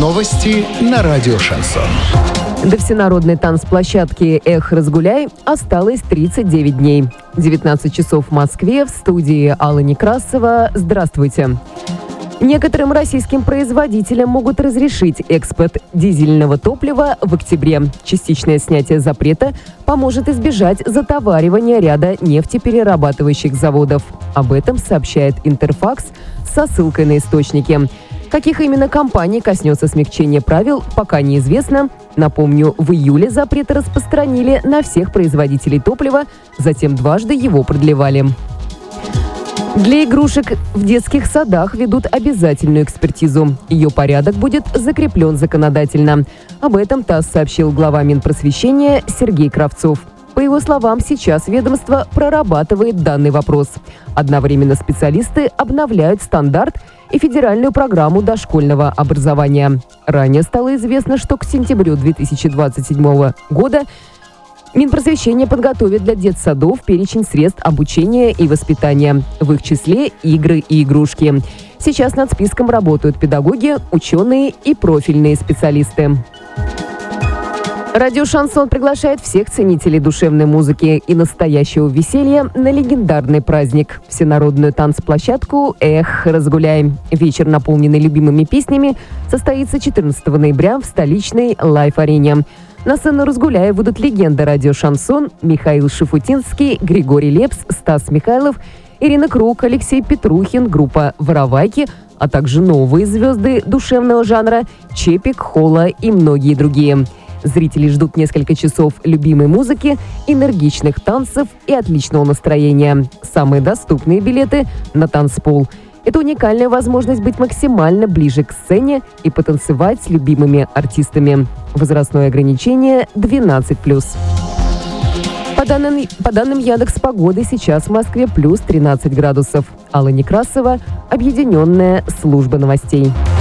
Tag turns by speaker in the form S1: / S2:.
S1: Новости на радио «Шансон».
S2: До всенародной танцплощадки «Эх, разгуляй» осталось 39 дней. 19 часов в Москве, в студии Алла Некрасова. Здравствуйте. Некоторым российским производителям могут разрешить экспорт дизельного топлива в октябре. Частичное снятие запрета поможет избежать затоваривания ряда нефтеперерабатывающих заводов. Об этом сообщает Интерфакс со ссылкой на источники. Каких именно компаний коснется смягчение правил, пока неизвестно. Напомню, в июле запрет распространили на всех производителей топлива, затем дважды его продлевали. Для игрушек в детских садах ведут обязательную экспертизу. Ее порядок будет закреплен законодательно. Об этом ТАСС сообщил глава Минпросвещения Сергей Кравцов. По его словам, сейчас ведомство прорабатывает данный вопрос. Одновременно специалисты обновляют стандарт и федеральную программу дошкольного образования. Ранее стало известно, что к сентябрю 2027 года Минпросвещение подготовит для детсадов перечень средств обучения и воспитания, в их числе игры и игрушки. Сейчас над списком работают педагоги, ученые и профильные специалисты. Радио «Шансон» приглашает всех ценителей душевной музыки и настоящего веселья на легендарный праздник – всенародную танцплощадку «Эх, разгуляй». Вечер, наполненный любимыми песнями, состоится 14 ноября в столичной Лайф-арене. На сцену «Разгуляя» выйдут легенды радио «Шансон» Михаил Шафутинский, Григорий Лепс, Стас Михайлов, Ирина Круг, Алексей Петрухин, группа «Воровайки», а также новые звезды душевного жанра Чепик, Холла и многие другие. Зрители ждут несколько часов любимой музыки, энергичных танцев и отличного настроения. Самые доступные билеты на танцпол. Это уникальная возможность быть максимально ближе к сцене и потанцевать с любимыми артистами. Возрастное ограничение 12+. По данным Яндекс.Погоды, сейчас в Москве плюс 13 градусов. Алла Некрасова, Объединенная служба новостей.